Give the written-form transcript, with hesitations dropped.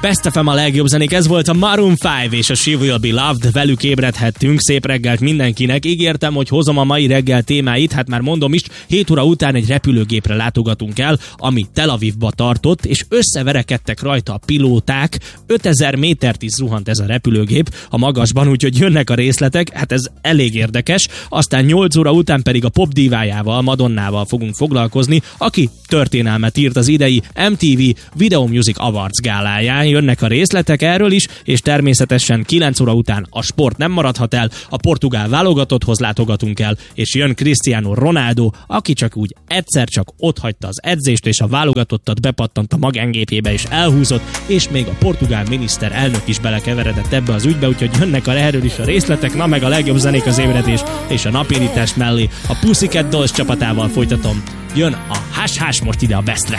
Best FM a legjobb zenék, ez volt a Maroon 5 és a She Will Be Loved, velük ébredhettünk, szép reggelt mindenkinek. Ígértem, hogy hozom a mai reggel témáit, hát már mondom is, 7 óra után egy repülőgépre látogatunk el, ami Tel Avivba tartott, és összeverekedtek rajta a pilóták, 5000 métert is zuhant ez a repülőgép a magasban, úgyhogy jönnek a részletek, hát ez elég érdekes. Aztán 8 óra után pedig a pop dívájával, Madonnával fogunk foglalkozni, aki történelmet írt az idei MTV Video Music Awards gáláján. Jönnek a részletek erről is, és természetesen 9 óra után a sport nem maradhat el, a portugál válogatotthoz látogatunk el, és jön Cristiano Ronaldo, aki csak úgy egyszer csak otthagyta az edzést, és a válogatottat bepattant a magángépébe és elhúzott, és még a portugál miniszterelnök is belekeveredett ebbe az ügybe, úgyhogy jönnek erről is a részletek, na meg a legjobb zenék az ébredés és a napirítás mellé. A Pussycat Dolls csapatával folytatom. Jön a Hash Hash most ide a Bestre.